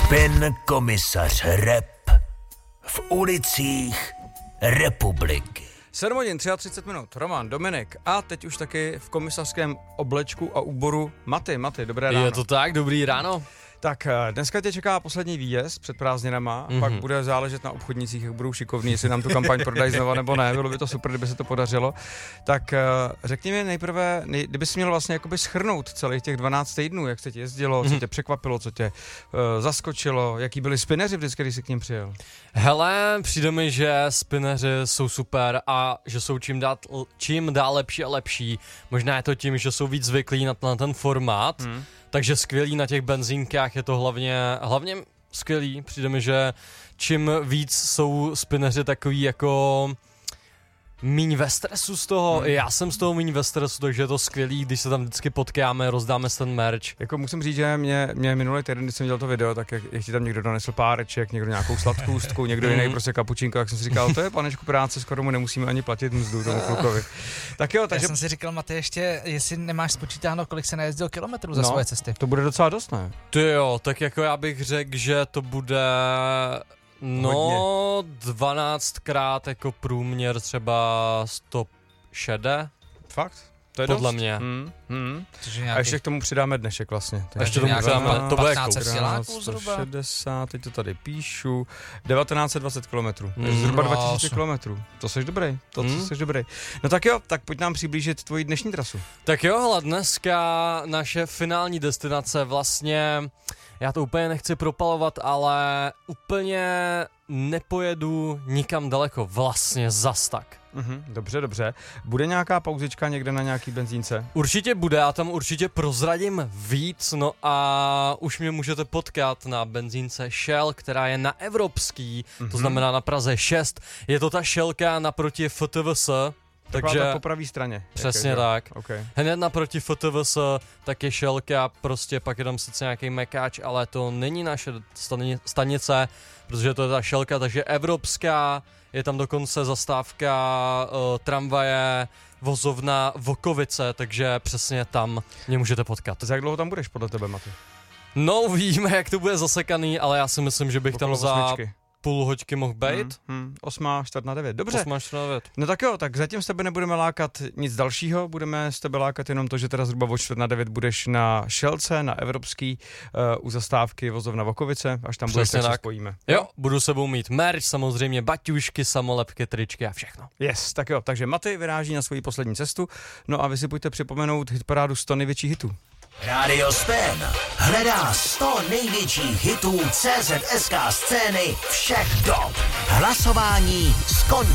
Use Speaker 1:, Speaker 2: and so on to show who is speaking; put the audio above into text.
Speaker 1: Pan komisař Rep v ulicích republiky.
Speaker 2: 7 hodin 33 minut. Roman, Dominik a teď už taky v komisařském oblečku a úboru Maty. Maty, dobré ráno.
Speaker 3: Je to tak, dobrý ráno.
Speaker 2: Tak dneska tě čeká poslední výjezd před prázdninama, pak bude záležet na obchodnicích, jak budou šikovní, jestli nám tu kampaň prodají znova nebo ne, bylo by to super, kdyby se to podařilo. Tak řekni mi nejprve, kdyby jsi měl vlastně jakoby shrnout celých těch 12 týdnů, jak se ti jezdilo, co tě překvapilo, co tě zaskočilo, jaký byli spineři vždycky, když jsi k ním přijel?
Speaker 3: Hele, přijde mi, že spineři jsou super a že jsou čím dál lepší a lepší. Možná je to tím, že jsou víc zvyklí na ten formát, takže skvělý na těch benzínkách je to hlavně skvělý. Přijde mi, že čím víc jsou spineři takový jako míň ve stresu z toho, já jsem z toho míň ve stresu, takže je to skvělý, když se tam vždycky potkáme, rozdáme si ten merch.
Speaker 2: Jako musím říct, že mě minulý týden, když jsem dělal to video, tak jak ti tam někdo donesl páreček, někdo nějakou sladkoustku, někdo jiný prostě kapučínko, tak jsem si říkal, to je panečku práce, skoro mu nemusíme ani platit mzdu tomu klukovi. Tak jo, takže...
Speaker 4: Já jsem si říkal, Matej, ještě, jestli nemáš spočítáno, kolik se najezdil kilometrů za svoje cesty.
Speaker 2: To bude docela dost, ne?
Speaker 3: Ty jo, tak jako já bych řekl, že to bude... No, 12krát jako průměr třeba 160.
Speaker 2: Fakt? To je
Speaker 3: podle
Speaker 2: dost?
Speaker 3: mě.
Speaker 2: A ještě k tomu přidáme dnešek vlastně.
Speaker 3: Ještě tomu přidáme, to bude
Speaker 2: 160, teď to tady píšu, 1920 km, zhruba 2000 km. To jsi dobrý, jsi dobrý. No tak jo, tak pojď nám přiblížit tvoji dnešní trasu.
Speaker 3: Tak jo, hele, dneska naše finální destinace vlastně, já to úplně nechci propalovat, ale úplně nepojedu nikam daleko, vlastně zas tak.
Speaker 2: Dobře. Bude nějaká pauzička někde na nějaký benzínce?
Speaker 3: Určitě bude, já tam určitě prozradím víc, no a už mě můžete potkat na benzínce Shell, která je na Evropský, to znamená na Praze 6. Je to ta Shellka naproti FTVS, takže
Speaker 2: tak po pravé straně.
Speaker 3: Přesně tak.
Speaker 2: Okay.
Speaker 3: Hned naproti FTVS tak je Shellka, prostě pak je tam sice nějaký mekáč, ale to není naše stanice, protože to je ta Shellka, takže evropská, je tam dokonce zastávka tramvaje, vozovna Vokovice, takže přesně tam mě můžete potkat.
Speaker 2: Tak jak dlouho tam budeš podle tebe, Maty?
Speaker 3: No uvidíme, jak to bude zasekaný, ale já si myslím, že bych
Speaker 2: okolo
Speaker 3: tam za...
Speaker 2: osmičky.
Speaker 3: Půl hoďky mohl být.
Speaker 2: 8:45. Dobře.
Speaker 3: 8:45.
Speaker 2: No tak jo, tak zatím s tebe nebudeme lákat nic dalšího, budeme s tebe lákat jenom to, že teda zhruba o 8:45 budeš na Šelce, na Evropský, u zastávky vozovna Vokovice, až tam budeš, tak se spojíme.
Speaker 3: Jo, budu sebou mít merch, samozřejmě baťušky, samolepky, tričky a všechno.
Speaker 2: Yes, tak jo, takže Maty vyráží na svoji poslední cestu, no a vy si pojďte připomenout hitparádu 100 největších hitů.
Speaker 1: Radio Spen hledá 100 největších hitů CZSK scény všech dob. Hlasování skončilo.